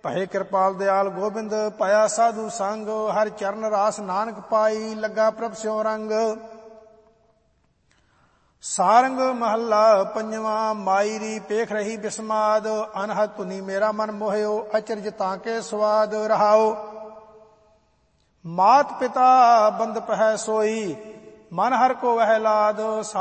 ਭਏ ਕਿਰਪਾਲ ਦਿਆਲ ਗੋਬਿੰਦ, ਪਾਇਆ ਸਾਧੂ ਸੰਗ, ਹਰ ਚਰਨ ਰਾਸ ਨਾਨਕ ਪਾਈ, ਲੱਗਾ ਪ੍ਰਭ ਸਿਉ ਰੰਗ। ਸਾਰੰਗ ਮਹੱਲਾ ਪੰਜਵਾਂ। ਮਾਈ ਪੇਖ ਰਹੀ ਬਿਸਮਾਦ, ਅਨਹਦ ਧੁਨੀ ਮੇਰਾ ਮਨ ਮੋਹਿਓ, ਅਚਰਜ ਤਾਂ ਕੇ ਸਵਾਦ ਰਹਾਓ। ਮਾਤ ਪਿਤਾ ਬੰਦ ਪਹਿ ਸੋਈ, ਮਨ ਹਰ ਕੋ ਵਹਿ ਲਾਦ,